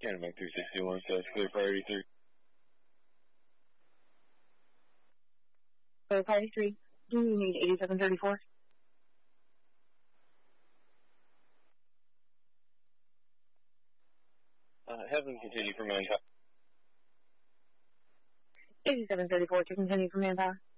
Animac 361 says clear priority 3. Clear priority 3. Do you need 8734? Have them continue for manpower. 8734 to continue for manpower.